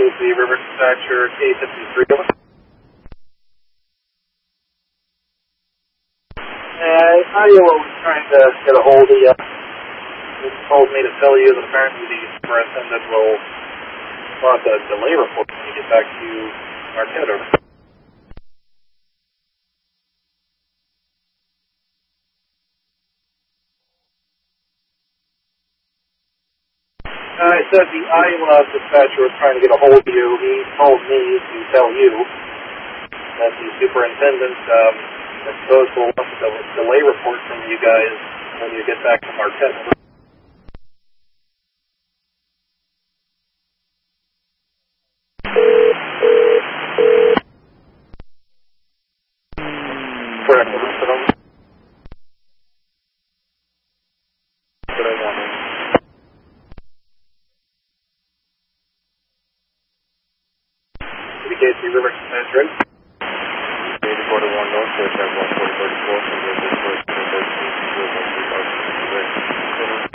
Casey River Dispatcher K53. Iowa was trying to get a hold of you. He told me to tell you that apparently the superintendent will want a delay report when you get back to Marquette. I said the Iowa dispatcher was trying to get a hold of you. He told me to tell you that the superintendent, I suppose, will want a delay report from you guys when you get back to Marquette. Correct. Casey River Dispatcher. 81 North, 14034 from the